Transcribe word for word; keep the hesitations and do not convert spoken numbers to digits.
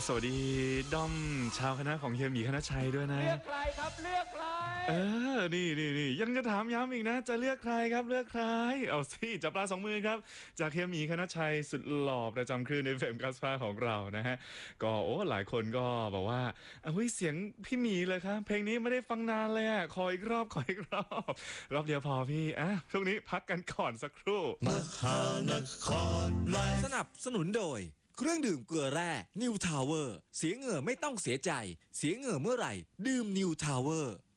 สวัสดีด้อมชาวคณะของเฮียหมีคณชัยด้วยนะเลือกใครครับเลือกใครเออนี่นี่นี่ยังจะถามย้ำอีกนะจะเลือกใครครับเลือกใครเอาสิจับปลาสองมือครับจากเฮียหมีคณชัยสุดหล่อประจำคลื่น เอฟ เอ็ม เก้าสิบห้าของเรานะฮะก็โอ้หลายคนก็บอกว่าเฮ้ยเสียงพี่หมีเลยครับเพลงนี้ไม่ได้ฟังนานเลยอ่ะขออีกรอบขออีกรอบรอบเดียวพอพี่อ่ะช่วงนี้พักกันก่อนสักครู่มหานครไลฟ์สนับสนุนโดยเครื่องดื่มเกลือแร่นิวทาวเวอร์เสียเหงื่อไม่ต้องเสียใจเสียเหงื่อเมื่อไหร่ดื่มนิวทาวเวอร์